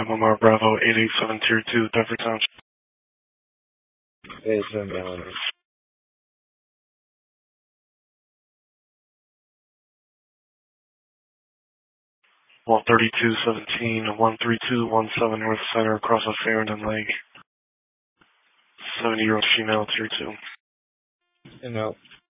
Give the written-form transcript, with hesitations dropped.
MMR Bravo 887 Tier 2, Dufferin Township. 887 Gallon. 13217, 13217 North Center, across the Farrington Lake. 70-year-old female, Tier 2. And out.